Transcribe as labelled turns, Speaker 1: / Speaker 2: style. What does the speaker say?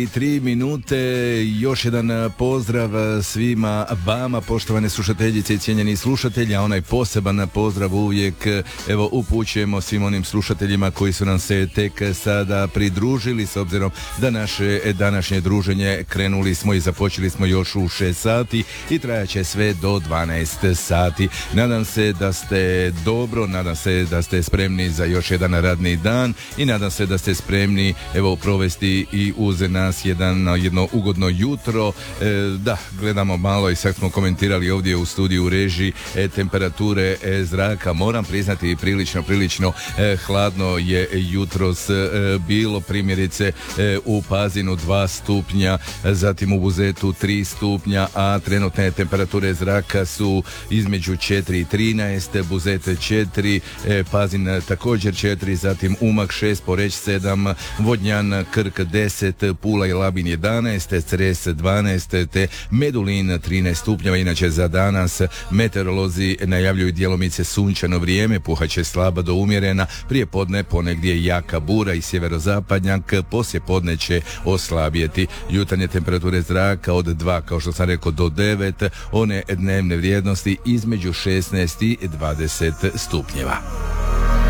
Speaker 1: 3 minute, još jedan pozdrav svima vama, poštovane slušateljice i cijenjeni slušatelji, a onaj poseban pozdrav uvijek evo upućujemo svim onim slušateljima koji su nam se tek sada pridružili, s obzirom da naše današnje druženje krenuli smo i započeli smo još u 6 sati i trajaće sve do 12 sati. Nadam se da ste dobro, nadam se da ste spremni za još jedan radni dan i nadam se da ste spremni evo provesti i uz nas jedno ugodno jutro. Da, gledamo malo i sad smo komentirali ovdje u studiju u režiji temperature zraka. Moram priznati prilično hladno je jutros bilo, primjerice u Pazinu 2 stupnja, zatim u Buzetu 3 stupnja, a trenutne temperature zraka su između 4 i 13, Buzet 4, Pazin također 4, zatim Umag 6, Poreć 7, Vodnjan, Krk 10, Pula i Labin 11, Cres 12, te Medulin 13 stupnjeva. Inače za danas meteorolozi najavljuju djelomice sunčano vrijeme, puhaće slaba do umjerena, prije podne ponegdje jaka bura i sjeverozapadnjak, poslije podne će oslabjeti. Jutarnje temperature zraka od 2, kao što sam rekao, do 9, one dnevne vrijednosti između 16 i 20 stupnjeva.